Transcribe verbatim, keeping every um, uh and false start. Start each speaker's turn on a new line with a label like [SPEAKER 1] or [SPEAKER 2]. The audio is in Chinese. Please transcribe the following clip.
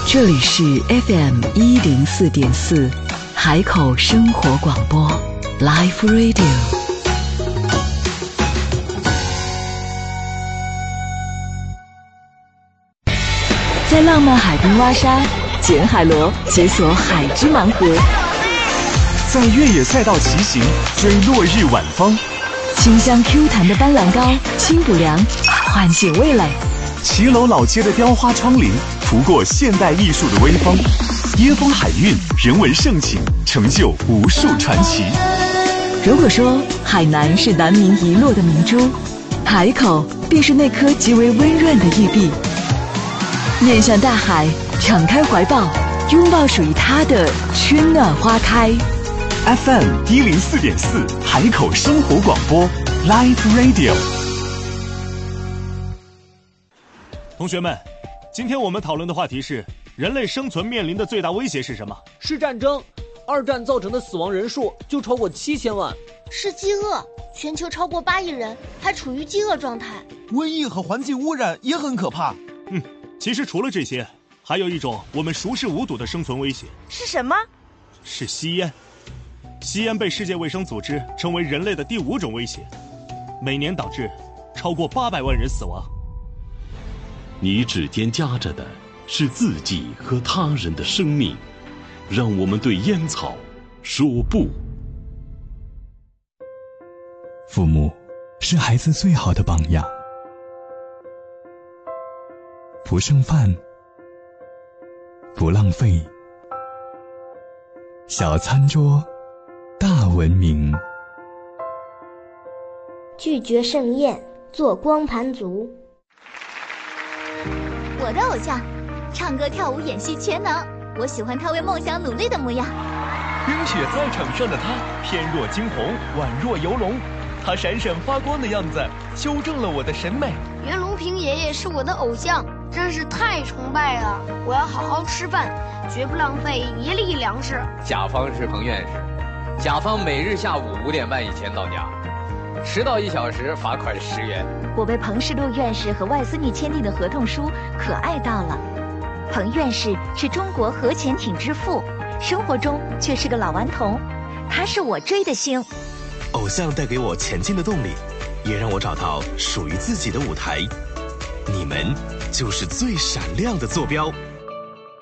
[SPEAKER 1] 这里是 F M 一零四点四海口生活广播 Life Radio。 在浪漫海滨挖沙，捡海螺，解锁海之盲盒；
[SPEAKER 2] 在越野赛道骑行，追落日晚风；
[SPEAKER 1] 清香 Q 弹的斑斓膏，清补凉，唤醒味蕾；
[SPEAKER 2] 骑楼老街的雕花窗棂，拂过现代艺术的微风。椰风海韵，人文盛景，成就无数传奇。
[SPEAKER 1] 如果说海南是南明遗落的明珠，海口便是那颗极为温润的玉璧。面向大海，敞开怀抱，拥抱属于它的春暖花开。
[SPEAKER 2] F M 一零四点四海口生活广播 Life Radio。
[SPEAKER 3] 同学们，今天我们讨论的话题是人类生存面临的最大威胁是什么？
[SPEAKER 4] 是战争。二战造成的死亡人数就超过七千万。
[SPEAKER 5] 是饥饿，全球超过八亿人还处于饥饿状态。
[SPEAKER 6] 瘟疫和环境污染也很可怕。
[SPEAKER 3] 嗯，其实除了这些，还有一种我们熟视无睹的生存威胁。
[SPEAKER 7] 是什么？
[SPEAKER 3] 是吸烟。吸烟被世界卫生组织称为人类的第五种威胁，每年导致超过八百万人死亡。
[SPEAKER 8] 你指尖夹着的是自己和他人的生命，让我们对烟草说不。
[SPEAKER 9] 父母是孩子最好的榜样，不剩饭，不浪费，小餐桌大文明。
[SPEAKER 10] 拒绝盛宴，做光盘族。
[SPEAKER 11] 我的偶像，唱歌跳舞演戏全能，我喜欢他为梦想努力的模样。
[SPEAKER 12] 冰雪赛场上的他，翩若惊鸿，宛若游龙，他闪闪发光的样子修正了我的审美。
[SPEAKER 13] 袁隆平爷爷是我的偶像，真是太崇拜了。我要好好吃饭，绝不浪费一粒粮食。
[SPEAKER 14] 甲方是彭院士，甲方每日下午五点半以前到家，迟到一小时罚款十元。
[SPEAKER 15] 我被彭世禄院士和外孙女签订的合同书可爱到了。彭院士是中国核潜艇之父，生活中却是个老顽童，他是我追的星。
[SPEAKER 16] 偶像带给我前进的动力，也让我找到属于自己的舞台。你们就是最闪亮的坐标。